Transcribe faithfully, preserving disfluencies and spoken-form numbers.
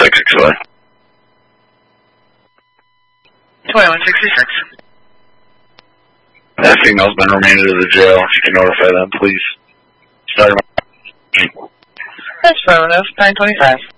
six six five. twenty-one sixty-six. That female's been remanded to the jail. If you can notify them, please. Sorry. That's Roanoke, nine twenty-five.